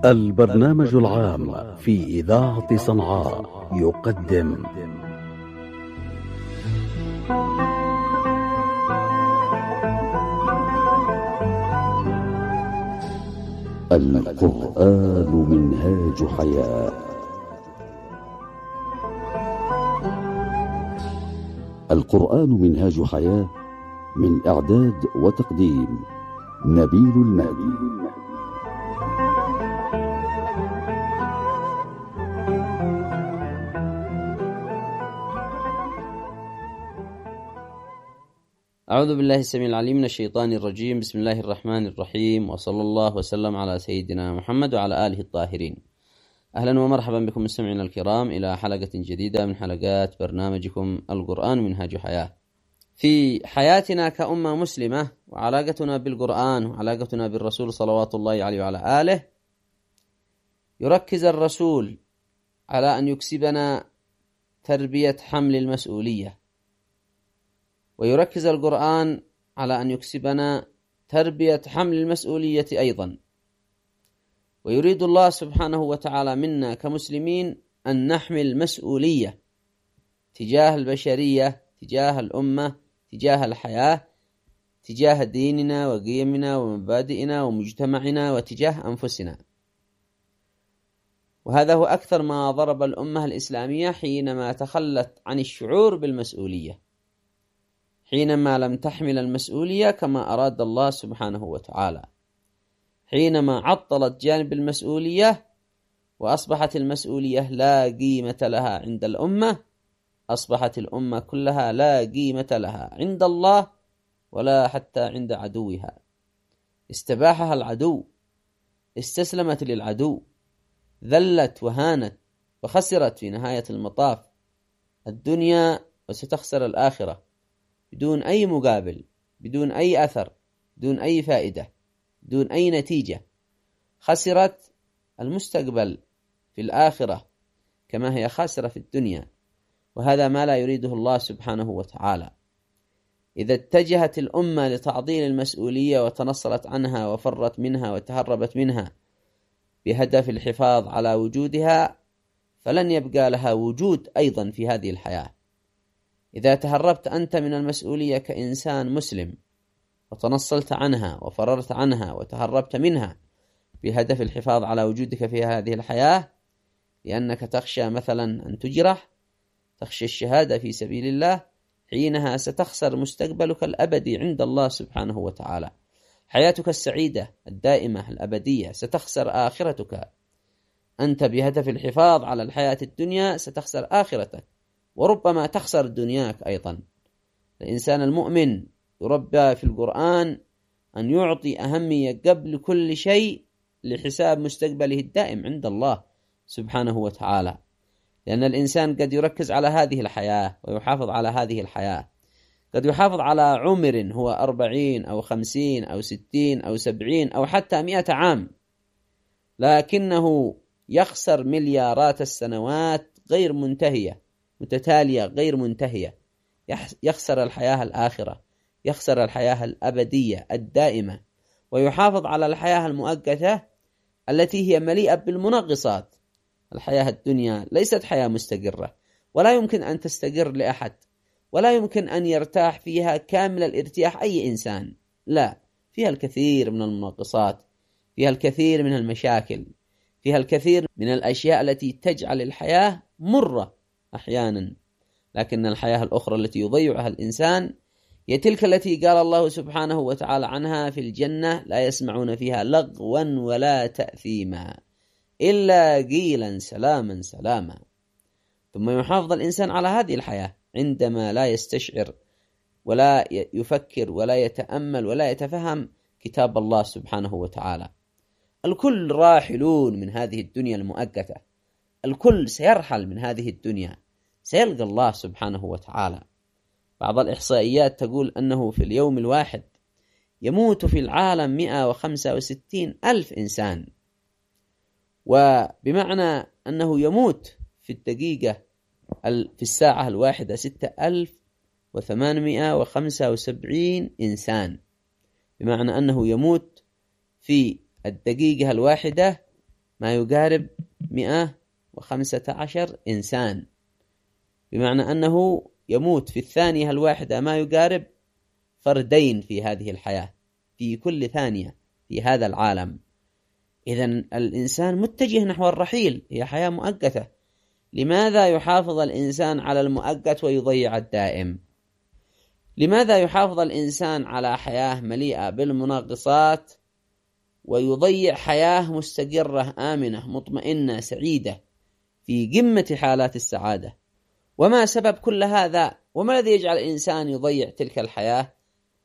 البرنامج العام في إذاعة صنعاء يقدم القرآن منهاج حياة. القرآن منهاج حياة، من إعداد وتقديم نبيل المهدي. أعوذ بالله السميع العليم من الشيطان الرجيم. بسم الله الرحمن الرحيم، وصلى الله وسلم على سيدنا محمد وعلى آله الطاهرين. أهلا ومرحبا بكم مستمعينا الكرام إلى حلقة جديدة من حلقات برنامجكم القرآن منهاج حياة. في حياتنا كأمة مسلمة وعلاقتنا بالقرآن وعلاقتنا بالرسول صلوات الله عليه وعلى آله، يركز الرسول على أن يكسبنا تربية حمل المسؤولية، ويركز القرآن على أن يكسبنا تربية حمل المسؤولية أيضا. ويريد الله سبحانه وتعالى منا كمسلمين أن نحمل مسؤولية تجاه البشرية، تجاه الأمة، تجاه الحياة، تجاه ديننا وقيمنا ومبادئنا ومجتمعنا وتجاه أنفسنا. وهذا هو أكثر ما ضرب الأمة الإسلامية حينما تخلت عن الشعور بالمسؤولية، حينما لم تحمل المسؤولية كما أراد الله سبحانه وتعالى، حينما عطلت جانب المسؤولية وأصبحت المسؤولية لا قيمة لها عند الأمة، أصبحت الأمة كلها لا قيمة لها عند الله ولا حتى عند عدوها. استباحها العدو، استسلمت للعدو، ذلت وهانت وخسرت في نهاية المطاف الدنيا وستخسر الآخرة بدون أي مقابل، بدون أي أثر، بدون أي فائدة، بدون أي نتيجة. خسرت المستقبل في الآخرة كما هي خاسرة في الدنيا، وهذا ما لا يريده الله سبحانه وتعالى. إذا اتجهت الأمة لتعطيل المسؤولية وتنصلت عنها وفرت منها وتهربت منها بهدف الحفاظ على وجودها، فلن يبقى لها وجود أيضا في هذه الحياة. إذا تهربت أنت من المسؤولية كإنسان مسلم وتنصلت عنها وفررت عنها وتهربت منها بهدف الحفاظ على وجودك في هذه الحياة، لأنك تخشى مثلا أن تجرح، تخشى الشهادة في سبيل الله، حينها ستخسر مستقبلك الأبدي عند الله سبحانه وتعالى، حياتك السعيدة الدائمة الأبدية، ستخسر آخرتك. أنت بهدف الحفاظ على الحياة الدنيا ستخسر آخرتك، وربما تخسر دنياك أيضا. الإنسان المؤمن يربى في القرآن أن يعطي أهمية قبل كل شيء لحساب مستقبله الدائم عند الله سبحانه وتعالى، لأن الإنسان قد يركز على هذه الحياة ويحافظ على هذه الحياة، قد يحافظ على عمر هو 40 أو 50 أو 60 أو 70 أو حتى 100 عام، لكنه يخسر مليارات السنوات غير منتهية متتالية غير منتهية، يخسر الحياة الآخرة، يخسر الحياة الأبدية الدائمة، ويحافظ على الحياة المؤقتة التي هي مليئة بالمنغصات. الحياة الدنيا ليست حياة مستقرة، ولا يمكن أن تستقر لأحد، ولا يمكن أن يرتاح فيها كامل الارتياح أي إنسان، لا، فيها الكثير من المنغصات، فيها الكثير من المشاكل، فيها الكثير من الأشياء التي تجعل الحياة مرة أحيانا. لكن الحياة الأخرى التي يضيعها الإنسان هي تلك التي قال الله سبحانه وتعالى عنها في الجنة: لا يسمعون فيها لغوا ولا تأثيما إلا قيلا سلاما سلاما. ثم يحافظ الإنسان على هذه الحياة عندما لا يستشعر ولا يفكر ولا يتأمل ولا يتفهم كتاب الله سبحانه وتعالى. الكل راحلون من هذه الدنيا المؤقتة، الكل سيرحل من هذه الدنيا، سيلقى الله سبحانه وتعالى. بعض الإحصائيات تقول أنه في اليوم الواحد يموت في العالم 165 ألف إنسان، وبمعنى أنه يموت في الدقيقة في الساعة الواحدة 6875 إنسان، بمعنى أنه يموت في الدقيقة الواحدة ما يقارب 115 إنسان، بمعنى أنه يموت في الثانية الواحدة ما يقارب فردين في هذه الحياة، في كل ثانية في هذا العالم. إذن الإنسان متجه نحو الرحيل، هي حياة مؤقتة. لماذا يحافظ الإنسان على المؤقت ويضيع الدائم؟ لماذا يحافظ الإنسان على حياة مليئة بالمناقصات ويضيع حياة مستقرة آمنة مطمئنة سعيدة في قمة حالات السعادة؟ وما سبب كل هذا؟ وما الذي يجعل الإنسان يضيع تلك الحياة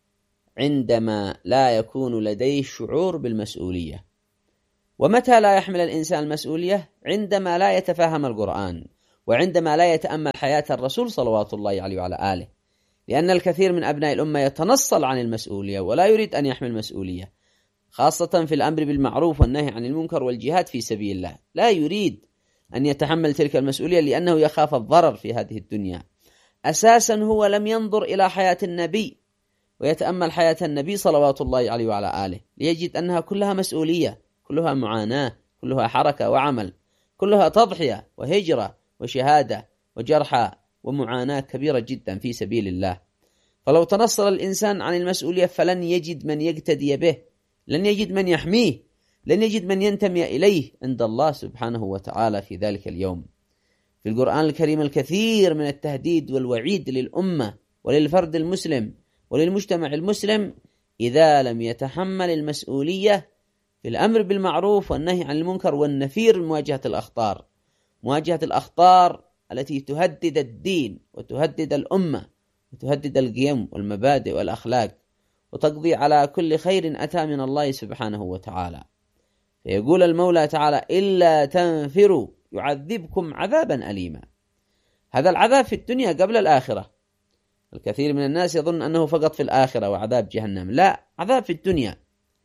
عندما لا يكون لديه شعور بالمسؤولية؟ ومتى لا يحمل الإنسان المسؤولية؟ عندما لا يتفهم القرآن، وعندما لا يتأمل حياة الرسول صلوات الله عليه وعلى آله. لأن الكثير من أبناء الأمة يتنصل عن المسؤولية ولا يريد أن يحمل مسؤولية، خاصة في الأمر بالمعروف والنهي عن المنكر والجهاد في سبيل الله. لا يريد أن يتحمل تلك المسؤولية لأنه يخاف الضرر في هذه الدنيا. أساسا هو لم ينظر إلى حياة النبي ويتأمل حياة النبي صلوات الله عليه وعلى آله، ليجد أنها كلها مسؤولية، كلها معاناة، كلها حركة وعمل، كلها تضحية وهجرة وشهادة وجرحى ومعاناة كبيرة جدا في سبيل الله. فلو تنصل الإنسان عن المسؤولية فلن يجد من يقتدي به، لن يجد من يحميه، لن يجد من ينتمي إليه عند الله سبحانه وتعالى في ذلك اليوم. في القرآن الكريم الكثير من التهديد والوعيد للأمة وللفرد المسلم وللمجتمع المسلم إذا لم يتحمل المسؤولية في الأمر بالمعروف والنهي عن المنكر والنفير من مواجهة الأخطار، مواجهة الأخطار التي تهدد الدين وتهدد الأمة وتهدد القيم والمبادئ والأخلاق وتقضي على كل خير أتى من الله سبحانه وتعالى. فيقول المولى تعالى: إلا تنفروا يعذبكم عذابا أليما. هذا العذاب في الدنيا قبل الآخرة. الكثير من الناس يظن أنه فقط في الآخرة وعذاب جهنم، لا، عذاب في الدنيا.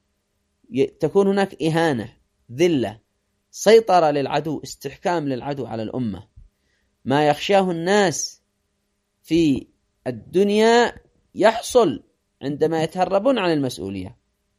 تكون هناك إهانة، ذلة، سيطرة للعدو، استحكام للعدو على الأمة. ما يخشاه الناس في الدنيا يحصل عندما يتهربون عن المسؤولية.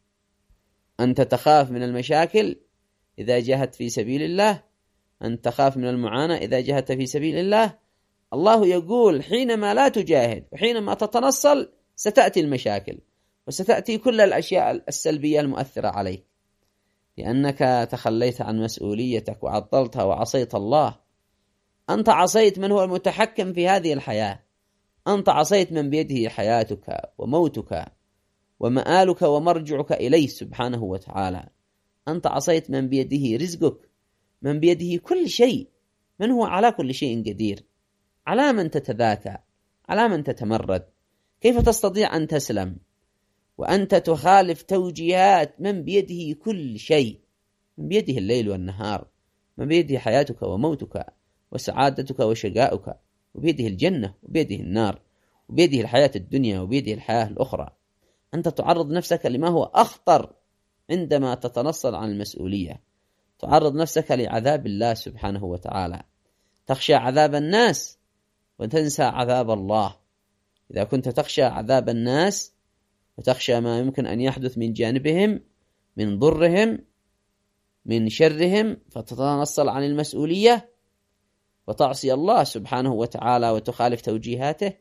أنت تخاف من المشاكل إذا جاهدت في سبيل الله، أنت تخاف من المعاناة إذا جاهدت في سبيل الله. الله يقول: حينما لا تجاهد وحينما تتنصل ستأتي المشاكل وستأتي كل الأشياء السلبية المؤثرة عليك، لأنك تخليت عن مسؤوليتك وعطلتها وعصيت الله. أنت عصيت من هو المتحكم في هذه الحياة، أنت عصيت من بيده حياتك وموتك ومآلك ومرجعك إليه سبحانه وتعالى. أنت عصيت من بيده رزقك، من بيده كل شيء، من هو على كل شيء قدير. على من تتذاكى؟ على من تتمرد؟ كيف تستطيع أن تسلم وأنت تخالف توجيهات من بيده كل شيء، من بيده الليل والنهار، من بيده حياتك وموتك وسعادتك وشقاؤك، وبيده الجنة وبيده النار، وبيده الحياة الدنيا وبيده الحياة الأخرى. أنت تعرض نفسك لما هو أخطر عندما تتنصل عن المسؤولية، تعرض نفسك لعذاب الله سبحانه وتعالى. تخشى عذاب الناس وتنسى عذاب الله. إذا كنت تخشى عذاب الناس وتخشى ما يمكن أن يحدث من جانبهم، من ضرهم، من شرهم، فتتنصل عن المسؤولية وتعصي الله سبحانه وتعالى وتخالف توجيهاته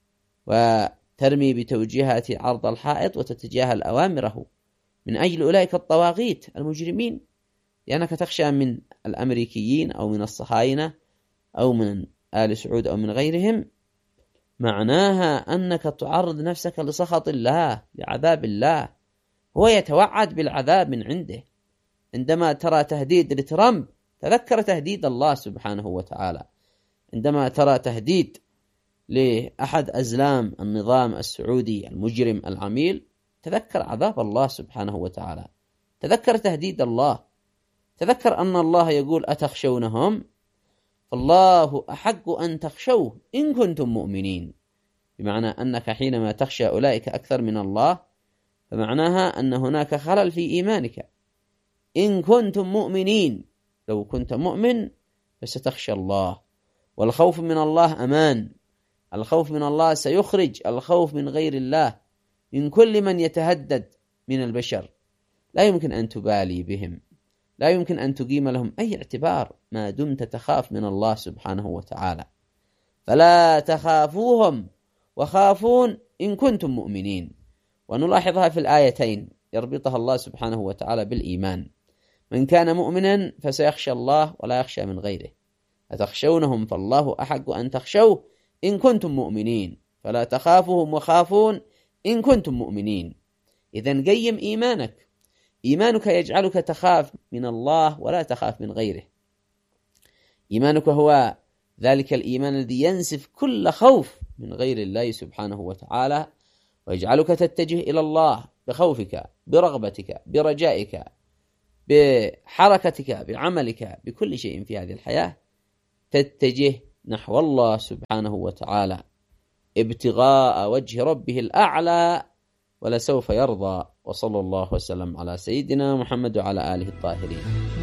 وترمي بتوجيهات عرض الحائط وتتجاهل أوامره من أجل أولئك الطواغيت المجرمين، لأنك تخشى من الأمريكيين أو من الصهاينة أو من آل سعود أو من غيرهم. معناها أنك تعرض نفسك لسخط الله، لعذاب الله. هو يتوعد بالعذاب من عنده. عندما ترى تهديد لترامب تذكر تهديد الله سبحانه وتعالى. عندما ترى تهديد لأحد أزلام النظام السعودي المجرم العميل تذكر عذاب الله سبحانه وتعالى، تذكر تهديد الله، تذكر أن الله يقول: أتخشونهم؟ فالله أحق أن تخشوه إن كنتم مؤمنين. بمعنى أنك حينما تخشى أولئك أكثر من الله فمعناها أن هناك خلل في إيمانك. إن كنتم مؤمنين، لو كنت مؤمن فستخشى الله. والخوف من الله أمان. الخوف من الله سيخرج الخوف من غير الله، من كل من يتهدد من البشر. لا يمكن أن تبالي بهم لا يمكن أن تقيم لهم أي اعتبار ما دمت تخاف من الله سبحانه وتعالى. فلا تخافوهم وخافون إن كنتم مؤمنين. ونلاحظها في الآيتين يربطها الله سبحانه وتعالى بالإيمان. من كان مؤمنا فسيخشى الله ولا يخشى من غيره. أتخشونهم فالله أحق أن تخشوه إن كنتم مؤمنين. فلا تخافوهم وخافون إن كنتم مؤمنين. إذن قيم إيمانك. إيمانك يجعلك تخاف من الله ولا تخاف من غيره. إيمانك هو ذلك الإيمان الذي ينسف كل خوف من غير الله سبحانه وتعالى، ويجعلك تتجه إلى الله بخوفك، برغبتك، برجائك، بحركتك، بعملك، بكل شيء في هذه الحياة تتجه نحو الله سبحانه وتعالى ابتغاء وجه ربه الأعلى ولسوف يرضى. وصلى الله وسلم على سيدنا محمد وعلى آله الطاهرين.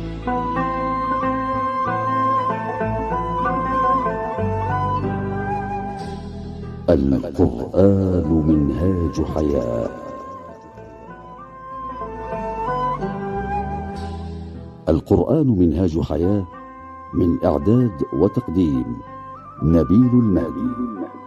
القرآن منهاج حياة. القرآن منهاج حياة من إعداد وتقديم نبيل المهدي.